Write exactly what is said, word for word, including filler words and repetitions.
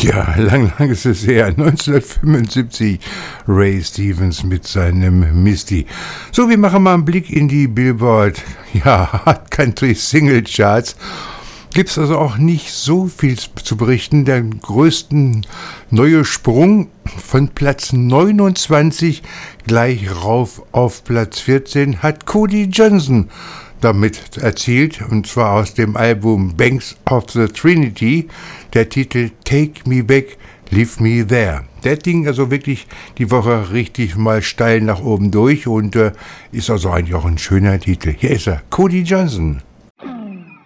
Ja, lang, lang ist es her. neunzehnhundertfünfundsiebzig Ray Stevens mit seinem Misty. So, wir machen mal einen Blick in die Billboard, ja, Hard Country Single Charts. Gibt's also auch nicht so viel zu berichten. Der größte neue Sprung von Platz neunundzwanzig gleich rauf auf Platz vierzehn hat Cody Johnson damit erzielt, und zwar aus dem Album Banks of the Trinity, der Titel Take Me Back, Leave Me There. Der ging also wirklich die Woche richtig mal steil nach oben durch und äh, ist also eigentlich auch ein schöner Titel. Hier ist er, Cody Johnson.